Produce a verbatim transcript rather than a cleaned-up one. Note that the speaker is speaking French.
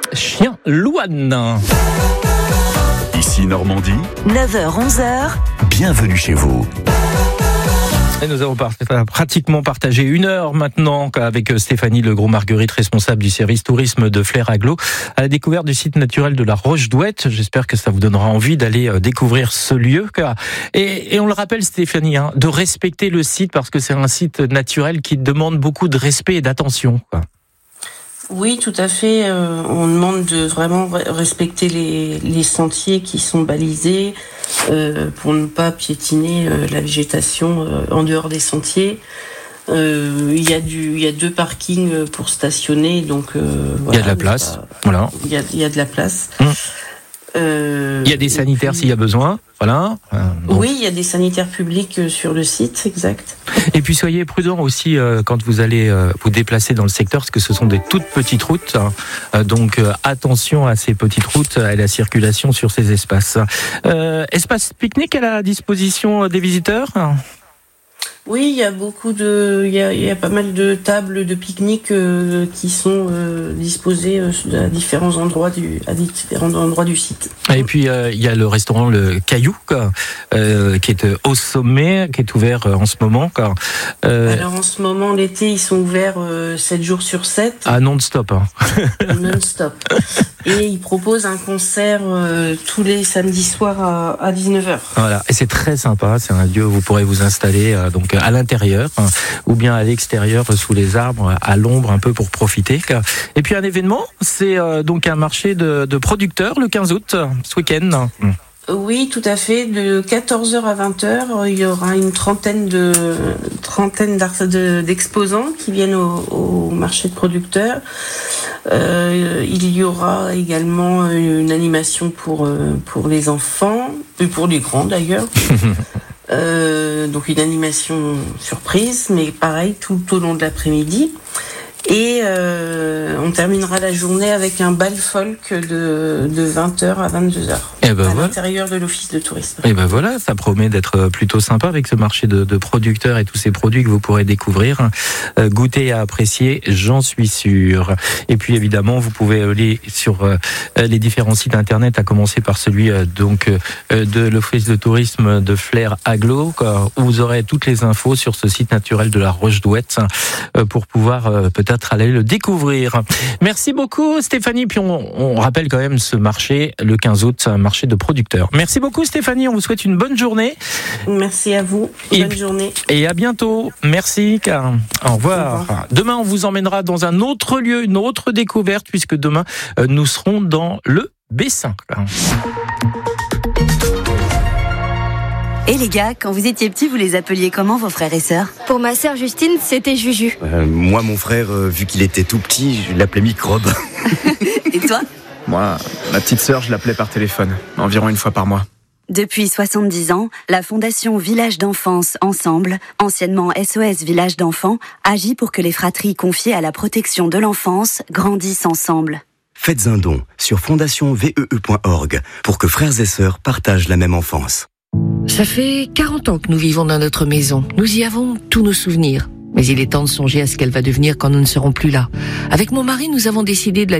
Chien Louane. Ici Normandie, neuf heures onze heures. Bienvenue chez vous. Et nous avons pratiquement partagé une heure maintenant avec Stéphanie Legros-Marguerite, responsable du service tourisme de Flair Agglo, à la découverte du site naturel de la Roche-Douette. J'espère que ça vous donnera envie d'aller découvrir ce lieu. Et, et on le rappelle, Stéphanie, hein, de respecter le site parce que c'est un site naturel qui demande beaucoup de respect et d'attention, quoi. Oui, tout à fait. Euh, on demande de vraiment respecter les, les sentiers qui sont balisés euh, pour ne pas piétiner euh, la végétation euh, en dehors des sentiers. Euh, il y a du, il y a deux parkings pour stationner, donc euh, voilà, il y a de la place. Pas, voilà. Il y a, il y a de la place. Mmh. Euh, il y a des sanitaires puis, s'il y a besoin. Voilà. Donc. Oui, il y a des sanitaires publics sur le site, exact. Et puis soyez prudents aussi euh, quand vous allez euh, vous déplacer dans le secteur, parce que ce sont des toutes petites routes. Hein. Euh, donc euh, attention à ces petites routes et à la circulation sur ces espaces. Euh, espace pique-nique à la disposition des visiteurs ? Oui, il y a beaucoup de, il y a, il y a pas mal de tables de pique-nique euh, qui sont euh, disposées euh, à différents endroits du, à différents endroits du site. Et puis euh, il y a le restaurant Le Caillou, quoi, euh, qui est au sommet, qui est ouvert euh, en ce moment, quoi. Euh, Alors en ce moment, l'été, ils sont ouverts euh, sept jours sur sept. Ah, non-stop. Hein. Non-stop. Et ils proposent un concert euh, tous les samedis soirs à, à dix-neuf heures. Voilà, et c'est très sympa. C'est un lieu où vous pourrez vous installer euh, donc à l'intérieur hein, ou bien à l'extérieur sous les arbres, à l'ombre un peu pour profiter. Et puis un événement, c'est euh, donc un marché de, de producteurs le quinze août, ce week-end. Oui, tout à fait. De quatorze heures à vingt heures, il y aura une trentaine de trentaine de, d'exposants qui viennent au, au marché de producteurs. Euh, il y aura également une animation pour pour les enfants et pour les grands d'ailleurs. euh, donc une animation surprise, mais pareil tout au long de l'après-midi. Et euh, on terminera la journée avec un bal folk de, de vingt heures à vingt-deux heures et ben à voilà. l'intérieur de l'office de tourisme. Et ben voilà, ça promet d'être plutôt sympa avec ce marché de, de producteurs et tous ces produits que vous pourrez découvrir, euh, goûter et apprécier, j'en suis sûr. Et puis évidemment, vous pouvez aller sur euh, les différents sites internet, à commencer par celui euh, donc euh, de l'office de tourisme de Flair Agglo, quoi, où vous aurez toutes les infos sur ce site naturel de la Roche-Douette euh, pour pouvoir euh, peut-être aller le découvrir. Merci beaucoup Stéphanie, puis on, on rappelle quand même ce marché le quinze août, un marché de producteurs. Merci beaucoup Stéphanie, on vous souhaite une bonne journée. Merci à vous, et, bonne journée. Et à bientôt, merci. Car, au revoir. Au revoir. Demain on vous emmènera dans un autre lieu, une autre découverte, puisque demain nous serons dans le Bessin. Et les gars, quand vous étiez petits, vous les appeliez comment vos frères et sœurs ? Pour ma sœur Justine, c'était Juju. Euh, moi, mon frère, euh, vu qu'il était tout petit, je l'appelais Microbe. Et toi ? Moi, ma petite sœur, je l'appelais par téléphone, environ une fois par mois. Depuis soixante-dix ans, la Fondation Village d'Enfance Ensemble, anciennement S O S Village d'Enfants, agit pour que les fratries confiées à la protection de l'enfance grandissent ensemble. Faites un don sur fondation v e e point org pour que frères et sœurs partagent la même enfance. Ça fait quarante ans que nous vivons dans notre maison. Nous y avons tous nos souvenirs. Mais il est temps de songer à ce qu'elle va devenir quand nous ne serons plus là. Avec mon mari, nous avons décidé de la